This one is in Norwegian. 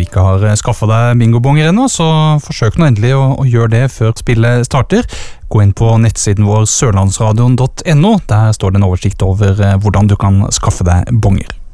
ikke har skaffet deg bingobonger ennå, så forsøk nå endelig å gjøre det før spillet starter. Gå inn på nettsiden vår sørlandsradion.no, der står det en oversikt over hvordan du kan skaffe deg bonger.